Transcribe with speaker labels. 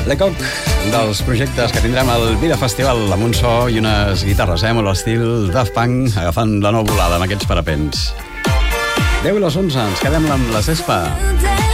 Speaker 1: Lecoq, un dels projectes que tindrem al Vida Festival amb un so i unes guitarres, molt l'estil Daft Punk, agafant la nou volada amb aquests parapents. 10 i les 11, ens quedem amb la Cespa.